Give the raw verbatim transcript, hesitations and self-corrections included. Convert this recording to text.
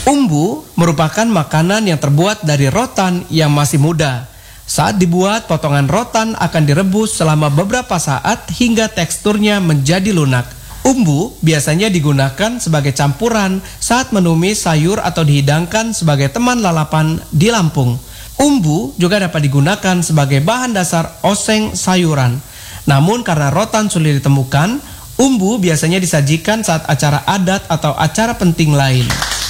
Umbu merupakan makanan yang terbuat dari rotan yang masih muda. Saat dibuat, potongan rotan akan direbus selama beberapa saat hingga teksturnya menjadi lunak. Umbu biasanya digunakan sebagai campuran saat menumis sayur atau dihidangkan sebagai teman lalapan di Lampung. Umbu juga dapat digunakan sebagai bahan dasar oseng sayuran. Namun karena rotan sulit ditemukan, umbu biasanya disajikan saat acara adat atau acara penting lain.